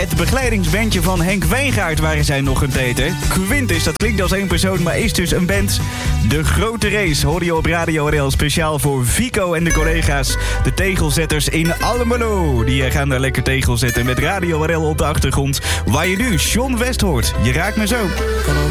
het begeleidingsbandje van Henk Wijngaard waren zij nog een tijd. Quintus, dat klinkt als één persoon, maar is dus een band. De Grote Race hoorde je op Radio RL speciaal voor Vico en de collega's. De tegelzetters in Almelo. Die gaan daar lekker tegel zetten met Radio RL op de achtergrond. Waar je nu John West hoort. Je raakt me zo. Kan